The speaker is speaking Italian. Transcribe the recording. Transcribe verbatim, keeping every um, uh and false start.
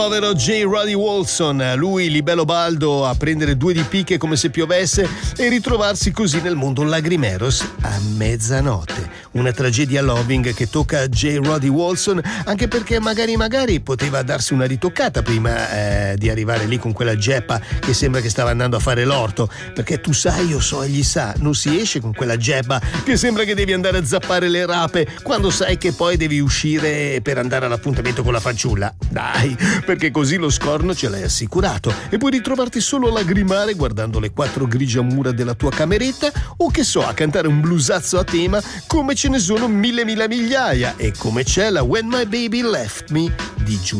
Povero J. Roddy Wilson, lui libello baldo a prendere due di picche come se piovesse e ritrovarsi così nel mondo lagrimeros a mezzanotte. Una tragedia loving che tocca a J. Roddy Wilson, anche perché magari magari poteva darsi una ritoccata prima eh, di arrivare lì con quella geppa che sembra che stava andando a fare l'orto, perché tu sai, io so, egli sa, non si esce con quella geppa che sembra che devi andare a zappare le rape quando sai che poi devi uscire per andare all'appuntamento con la fanciulla. Dai, perché così lo scorno ce l'hai assicurato e puoi ritrovarti solo a lagrimare guardando le quattro grigie mura della tua cameretta o che so, a cantare un bluesazzo a tema, come ce ne sono mille mila migliaia, e come c'è la When My Baby Left Me di Giulia